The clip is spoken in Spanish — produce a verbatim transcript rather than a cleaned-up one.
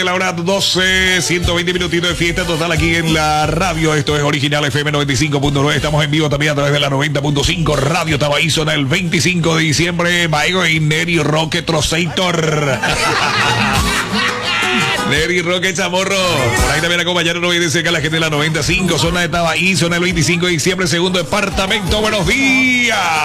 La hora doce, ciento veinte minutitos de fiesta total aquí en la radio. Esto es Original F M noventa y cinco punto nueve. Estamos en vivo también a través de la noventa punto cinco Radio Tabaízo en el veinticinco de diciembre. Maigo y Neri Roque Trozator. Neri Roque Chamorro. Por ahí también acompañaron hoy de cerca la gente de la noventa y cinco, zona de Tabaízo en el veinticinco de diciembre, segundo departamento. Buenos días.